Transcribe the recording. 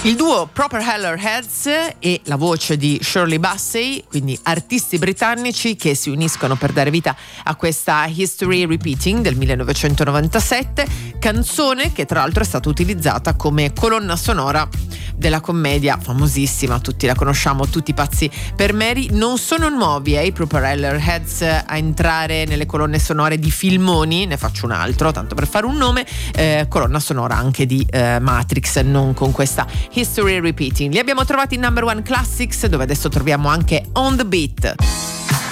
Il duo Proper Hellers Heads e la voce di Shirley Bassey, quindi artisti britannici che si uniscono per dare vita a questa History Repeating del 1997, canzone che tra l'altro è stata utilizzata come colonna sonora della commedia famosissima, tutti la conosciamo, tutti pazzi per Mary. Non sono nuovi i Proper Hellers Heads a entrare nelle colonne sonore di filmoni, ne faccio un altro tanto per fare un nome, colonna sonora anche di Matrix, non con questa History Repeating. Li abbiamo trovati in Number One Classics, dove adesso troviamo anche On The Beat.